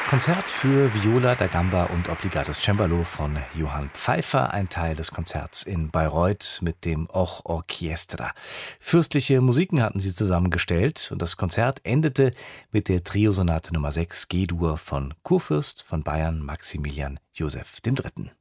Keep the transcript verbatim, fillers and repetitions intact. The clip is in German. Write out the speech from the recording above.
Konzert für Viola da Gamba und Obligates Cembalo von Johann Pfeiffer, ein Teil des Konzerts in Bayreuth mit dem Och Orchestra. Fürstliche Musiken hatten sie zusammengestellt und das Konzert endete mit der Triosonate Nummer sechs G-Dur von Kurfürst von Bayern Maximilian Joseph der Dritte.